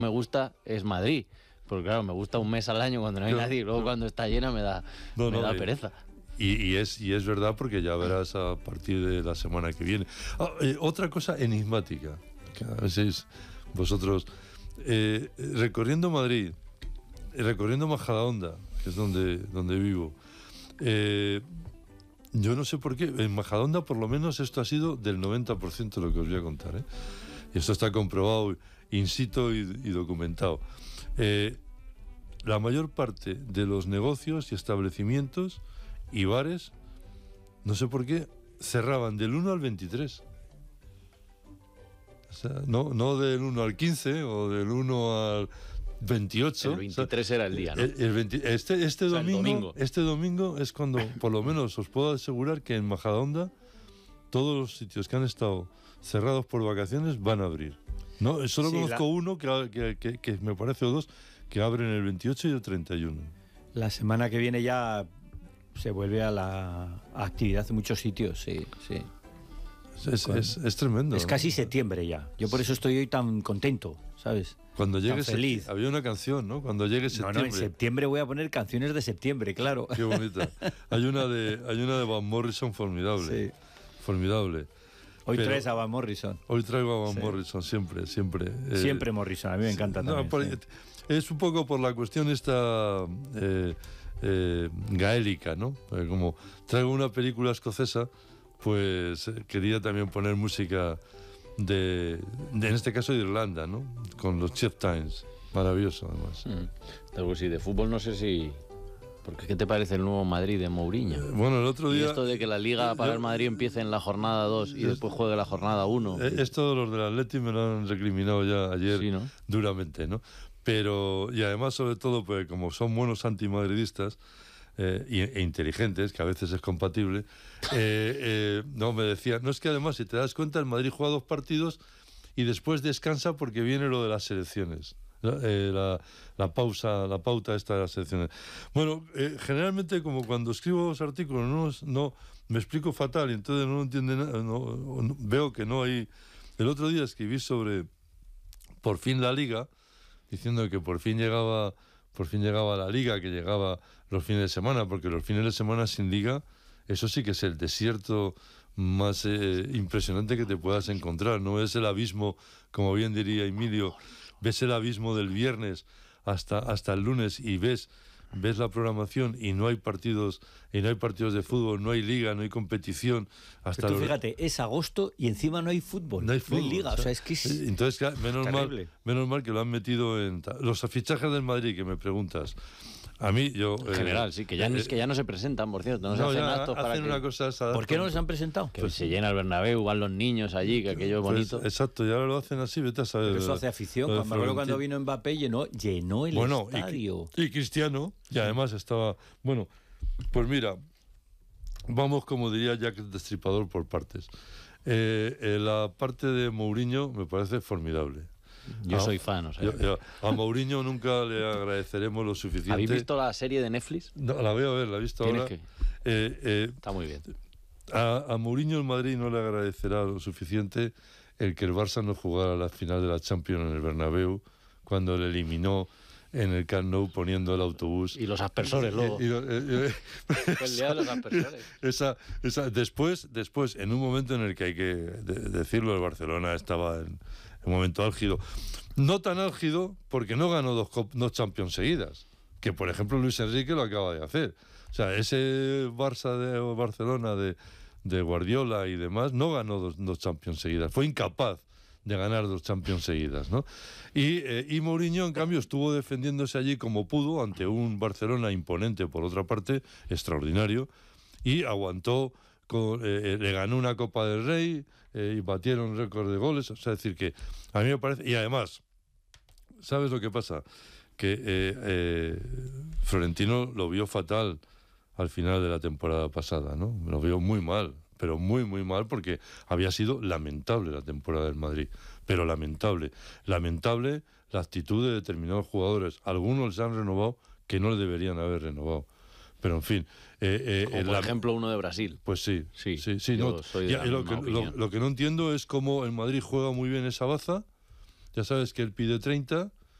me gusta es Madrid. Porque claro, me gusta un mes al año cuando no hay nadie, y luego cuando está llena me da pereza. Y es verdad, porque ya verás a partir de la semana que viene. Otra cosa enigmática, que a veces vosotros, recorriendo Madrid, recorriendo Majadahonda, que es donde vivo, yo no sé por qué, en Majadahonda por lo menos esto ha sido del 90% de lo que os voy a contar, ¿eh? Y esto está comprobado in situ y documentado. La mayor parte de los negocios y establecimientos y bares, no sé por qué, cerraban del 1 al 23. O sea, no del 1 al 15 o del 1 al 28. El 23 era el día, ¿no? Este domingo es cuando, por lo menos os puedo asegurar que en Majadahonda todos los sitios que han estado cerrados por vacaciones van a abrir. No, solo conozco uno que me parece, o dos, que abren el 28 y el 31. La semana que viene ya se vuelve a la actividad en muchos sitios, sí. Es tremendo. Es casi septiembre ya. Yo por eso estoy hoy tan contento, ¿sabes? Cuando llegue feliz. Había una canción, ¿no? Cuando llegue septiembre. No, en septiembre voy a poner canciones de septiembre, claro. Qué bonita. Hay una de Van Morrison formidable. Sí. Formidable. Hoy traes a Van Morrison. Hoy traigo a Van Morrison, siempre. Siempre Morrison, a mí me encanta también. Es un poco por la cuestión esta gaélica, ¿no? Porque como traigo una película escocesa, pues quería también poner música en este caso de Irlanda, ¿no? Con los Chieftains. Maravilloso, además. Pero sí, de fútbol no sé si... Porque ¿qué te parece el nuevo Madrid de Mourinho? Bueno, el otro día... Y esto de que la Liga para el Madrid empiece en la jornada 2 y después juegue la jornada 1. Esto los del Atleti me lo han recriminado ya ayer, sí, ¿no? Duramente, ¿no? Pero, y además, sobre todo, pues como son buenos antimadridistas e inteligentes, que a veces es compatible, no, me decían, no, es que además, si te das cuenta, el Madrid juega 2 partidos y después descansa porque viene lo de las selecciones. La pauta esta de las selecciones. Bueno, generalmente, como cuando escribo los artículos no me explico fatal y entonces no entiende nada, veo que no hay... El otro día escribí sobre por fin la Liga, diciendo que por fin llegaba la Liga, que llegaba los fines de semana, porque los fines de semana sin Liga, eso sí que es el desierto más impresionante que te puedas encontrar. No es el abismo, como bien diría Emilio, ves el abismo del viernes hasta el lunes y ves la programación y no hay partidos de fútbol, no hay liga, no hay competición. Hasta tú fíjate, es agosto y encima no hay fútbol, no hay liga, o sea, es que es entonces, menos mal que lo han metido en los fichajes del Madrid, que me preguntas. A mí, yo... En general, sí, que ya no se presentan, por cierto. No se hacen actos para que... Una cosa, ¿por qué no les han presentado? Que se llena el Bernabéu, van los niños allí, que aquello es bonito. Exacto, y ahora lo hacen así, vete a saber. Pero eso hace afición. Me acuerdo cuando vino Mbappé, llenó el estadio. Y Cristiano, y además estaba... Bueno, pues mira, vamos, como diría Jack el Destripador, por partes. La parte de Mourinho me parece formidable. Yo soy fan, o sea. A Mourinho nunca le agradeceremos lo suficiente. ¿Habéis visto la serie de Netflix? No, la voy a ver, la he visto ahora. Está muy bien. A Mourinho el Madrid no le agradecerá lo suficiente el que el Barça no jugara la final de la Champions en el Bernabéu, cuando le eliminó en el Camp Nou poniendo el autobús. Y los aspersores luego. El día de los aspersores. Después, en un momento en el que hay que decirlo, el Barcelona estaba en un momento álgido. No tan álgido porque no ganó dos Champions seguidas, que por ejemplo Luis Enrique lo acaba de hacer. O sea, ese Barcelona de Guardiola y demás no ganó dos Champions seguidas. Fue incapaz de ganar 2 Champions seguidas, ¿no? Y Mourinho, en cambio, estuvo defendiéndose allí como pudo ante un Barcelona imponente, por otra parte, extraordinario, y aguantó, le ganó una Copa del Rey y batieron récord de goles. O sea, es decir que a mí me parece... Y además, ¿sabes lo que pasa? Que Florentino lo vio fatal al final de la temporada pasada, ¿no? Lo vio muy mal, pero muy, muy mal, porque había sido lamentable la temporada del Madrid, pero lamentable la actitud de determinados jugadores. Algunos les han renovado que no le deberían haber renovado, pero en fin. Como por ejemplo uno de Brasil. Pues sí. Lo que no entiendo es cómo el Madrid juega muy bien esa baza. Ya sabes que él pide 30